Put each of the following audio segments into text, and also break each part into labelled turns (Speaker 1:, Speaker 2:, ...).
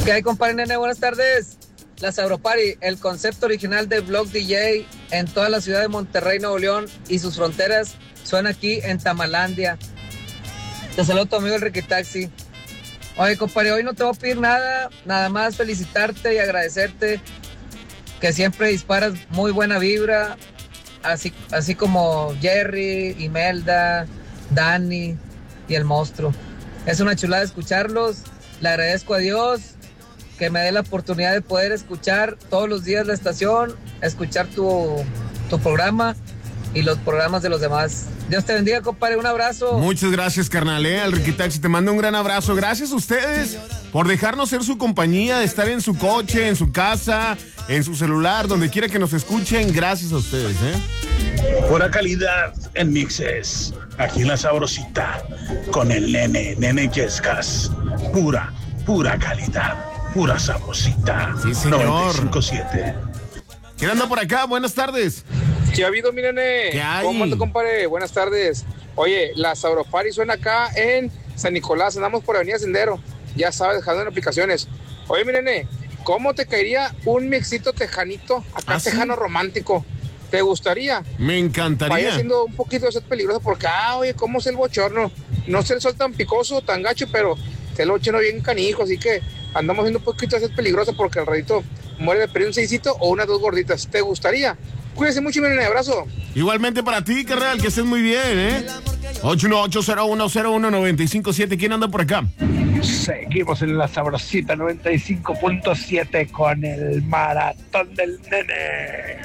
Speaker 1: ¿Qué hay, compadre Nene? Buenas tardes. La Sabropari, el concepto original de Blog DJ en toda la ciudad de Monterrey, Nuevo León y sus fronteras, suena aquí en Tamalandia. Te saludo tu amigo el Ricky Taxi. Oye, compadre, hoy no te voy a pedir nada más felicitarte y agradecerte que siempre disparas muy buena vibra, así como Jerry, Imelda, Dani y el monstruo. Es una chulada escucharlos. Le agradezco a Dios que me dé la oportunidad de poder escuchar todos los días la estación, escuchar tu programa y los programas de los demás. Dios te bendiga, compadre, un abrazo.
Speaker 2: Muchas gracias, carnal, al Ricky Taxi, te mando un gran abrazo. Gracias a ustedes por dejarnos ser su compañía, de estar en su coche, en su casa, en su celular, donde quiera que nos escuchen. Gracias a ustedes,
Speaker 3: Pura calidad en mixes, aquí en La Sabrosita, con el Nene Yescas. Pura calidad, pura sabrosita.
Speaker 2: Sí, señor.
Speaker 3: 95.7.
Speaker 2: ¿Quién anda por acá? Buenas tardes.
Speaker 4: ¿Qué ha habido, mi nene?
Speaker 2: ¿Qué hay?
Speaker 4: ¿Cómo anda, compadre? Buenas tardes. Oye, la Sabropari suena acá en San Nicolás. Andamos por Avenida Sendero. Ya sabes, dejando en aplicaciones. Oye, mi nene, ¿cómo te caería un mixito tejanito? Acá tejano romántico. ¿Te gustaría?
Speaker 2: Me encantaría.
Speaker 4: Vaya siendo un poquito de set peligroso porque, oye, ¿cómo es el bochorno? No sé el sol tan picoso, tan gacho, pero se lo bochorno bien canijo. Así que andamos haciendo un poquito de set peligroso porque el ratito muere de pedir un seisito o unas 2 gorditas. ¿Te gustaría? Cuídense mucho y miren, abrazo.
Speaker 2: Igualmente para ti, carnal, que estés muy bien, 818-0101-957. ¿Quién anda por acá?
Speaker 5: Seguimos en La Sabrosita 95.7 con el maratón del nene.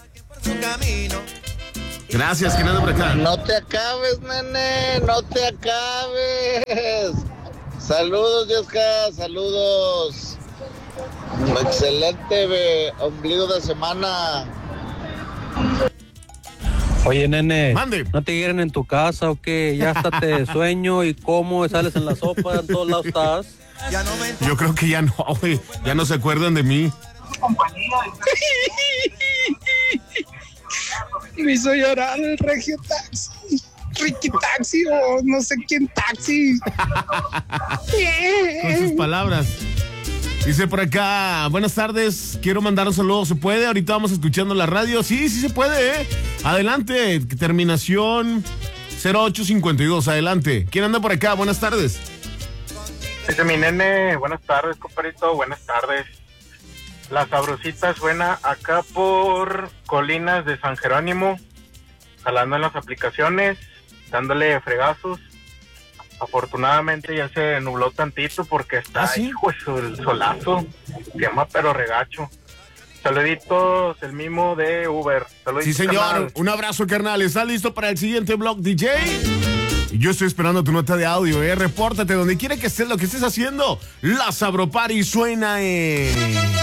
Speaker 2: Gracias, ¿quién anda por acá?
Speaker 6: No te acabes, nene, no te acabes. Saludos, Yesca, saludos. Excelente ombligo de semana.
Speaker 7: Oye, nene,
Speaker 2: mande.
Speaker 7: ¿No te quieren en tu casa o qué? Ya hasta te sueño y cómo sales en la sopa, en todos lados estás.
Speaker 2: Yo creo que ya no, güey, ya no se acuerdan de mí.
Speaker 4: Me hizo llorar el Regio Taxi, Ricky Taxi o no sé quién Taxi.
Speaker 2: Con sus palabras. Dice por acá, buenas tardes, quiero mandar un saludo, ¿se puede? Ahorita vamos escuchando la radio. Sí se puede, Adelante, terminación 0852, adelante. ¿Quién anda por acá? Buenas tardes.
Speaker 8: Dice mi nene, buenas tardes, compadrito, buenas tardes. La Sabrosita suena acá por Colinas de San Jerónimo, jalando en las aplicaciones, dándole fregazos. Afortunadamente ya se nubló tantito porque está, hijo, el solazo, quema pero regacho. Saluditos, el mimo de Uber. Saluditos,
Speaker 2: sí, señor,
Speaker 8: carnal.
Speaker 2: Un abrazo, carnal. ¿Estás listo para el siguiente Blog DJ? Y yo estoy esperando tu nota de audio, Repórtate donde quiera que estés, lo que estés haciendo. La Sabropari suena en...